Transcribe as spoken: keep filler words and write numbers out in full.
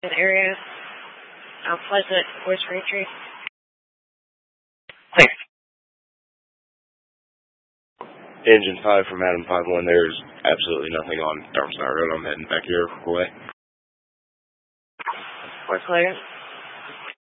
area. Mount Pleasant, West Retreat. Thanks. Engine five from Adam five one, there's absolutely nothing on Darmstadt Road. I'm heading back here away. We're clear.